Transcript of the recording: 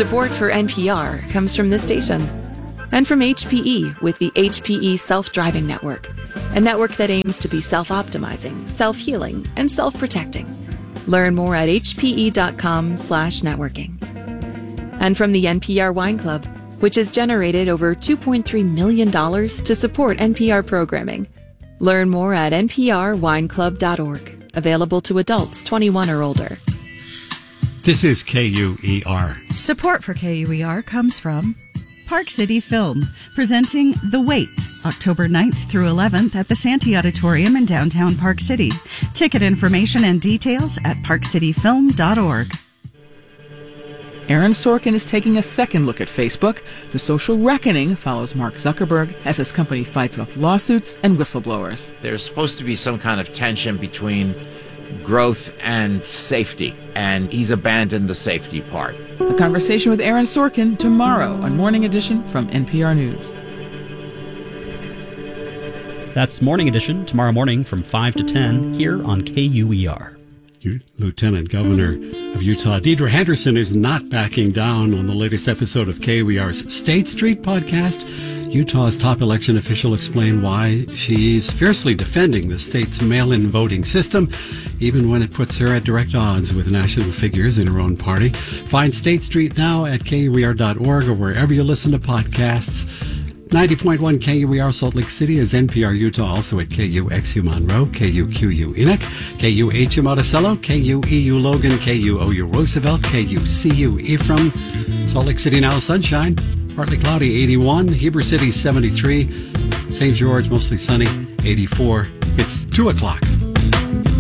Support for NPR comes from this station and from HPE with the HPE Self-Driving Network, a network that aims to be self-optimizing, self-healing, and self-protecting. Learn more at hpe.com/networking. And from the NPR Wine Club, which has generated over $2.3 million to support NPR programming. Learn more at nprwineclub.org. Available to adults 21 or older. This is KUER. Support for KUER comes from Park City Film, presenting The Wait, October 9th through 11th at the Santee Auditorium in downtown Park City. Ticket information and details at parkcityfilm.org. Aaron Sorkin is taking a second look at Facebook. The social reckoning follows Mark Zuckerberg as his company fights off lawsuits and whistleblowers. There's supposed to be some kind of tension between growth and safety, and he's abandoned the safety part. The conversation with Aaron Sorkin tomorrow on Morning Edition from NPR News. That's Morning Edition tomorrow morning from 5 to 10 here on KUER. Lieutenant Governor of Utah, Deidre Henderson, is not backing down on the latest episode of KUER's State Street podcast. Utah's top election official explained why she's fiercely defending the state's mail-in voting system, even when it puts her at direct odds with national figures in her own party. Find State Street now at KUER.org or wherever you listen to podcasts. 90.1 KUER Salt Lake City is NPR Utah, also at KUXU Monroe, KUQU Enoch, KUHU Monticello, KUEU Logan, KUOU Roosevelt, KUCU Ephraim. Salt Lake City now sunshine, partly cloudy 81, Heber City 73, St. George mostly sunny 84. It's 2 o'clock.